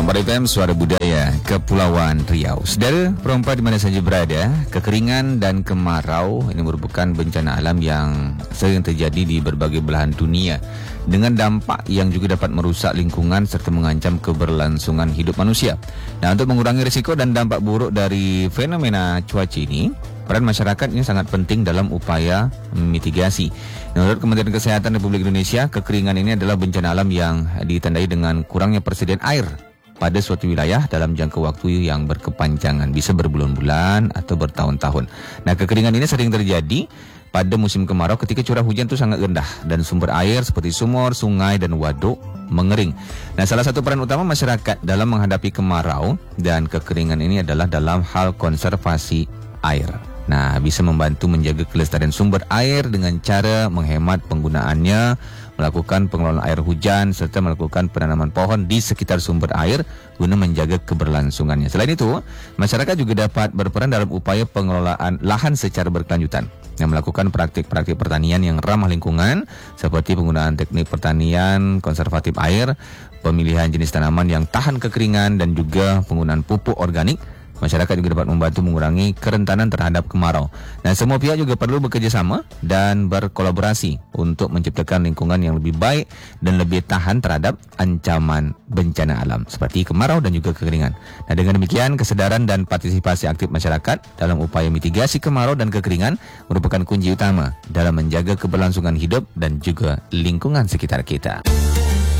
104 FM Suara Budaya Kepulauan Riau. Saudara, perempuan di mana saja berada, kekeringan dan kemarau ini merupakan bencana alam yang sering terjadi di berbagai belahan dunia dengan dampak yang juga dapat merusak lingkungan serta mengancam keberlangsungan hidup manusia. Nah, untuk mengurangi risiko dan dampak buruk dari fenomena cuaca ini, peran masyarakat ini sangat penting dalam upaya mitigasi. Menurut Kementerian Kesehatan Republik Indonesia, kekeringan ini adalah bencana alam yang ditandai dengan kurangnya persediaan air pada suatu wilayah dalam jangka waktu yang berkepanjangan, bisa berbulan-bulan atau bertahun-tahun. Nah, kekeringan ini sering terjadi pada musim kemarau ketika curah hujan itu sangat rendah dan sumber air seperti sumur, sungai, dan waduk mengering. Nah, salah satu peran utama masyarakat dalam menghadapi kemarau dan kekeringan ini adalah dalam hal konservasi air. Nah, bisa membantu menjaga kelestarian sumber air dengan cara menghemat penggunaannya, melakukan pengelolaan air hujan, serta melakukan penanaman pohon di sekitar sumber air guna menjaga keberlangsungannya. Selain itu, masyarakat juga dapat berperan dalam upaya pengelolaan lahan secara berkelanjutan yang melakukan praktik-praktik pertanian yang ramah lingkungan seperti penggunaan teknik pertanian konservatif air, pemilihan jenis tanaman yang tahan kekeringan, dan juga penggunaan pupuk organik. Masyarakat juga dapat membantu mengurangi kerentanan terhadap kemarau. Nah, semua pihak juga perlu bekerjasama dan berkolaborasi untuk menciptakan lingkungan yang lebih baik dan lebih tahan terhadap ancaman bencana alam seperti kemarau dan juga kekeringan. Nah, dengan demikian, kesadaran dan partisipasi aktif masyarakat dalam upaya mitigasi kemarau dan kekeringan merupakan kunci utama dalam menjaga keberlangsungan hidup dan juga lingkungan sekitar kita.